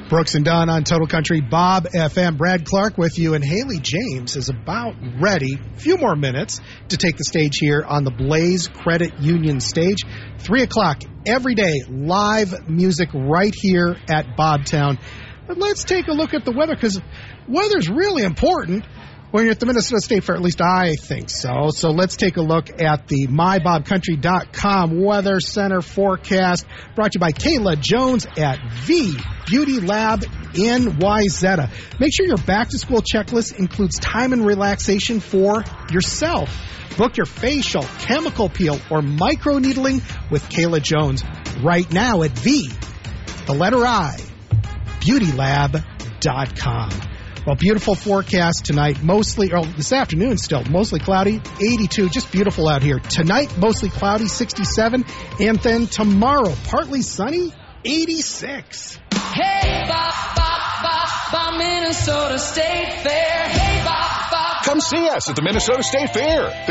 Brooks and Dunn on Total Country Bob FM. Brad Clark with you, and Haley James is about ready. A few more minutes to take the stage here on the Blaze Credit Union stage. 3 o'clock every day, live music right here at Bobtown. But let's take a look at the weather, because weather's really important when you're at the Minnesota State Fair. At least I think so. So let's take a look at the MyBobCountry.com Weather Center forecast, brought to you by Kayla Jones at V Beauty Lab in Wayzata. Make sure your back-to-school checklist includes time and relaxation for yourself. Book your facial, chemical peel, or microneedling with Kayla Jones right now at beautylab.com. Well, beautiful forecast tonight, this afternoon still, mostly cloudy, 82, just beautiful out here. Tonight, mostly cloudy, 67, and then tomorrow, partly sunny, 86. Hey, Bob, Minnesota State Fair. Hey, Bob. Come see us at the Minnesota State Fair.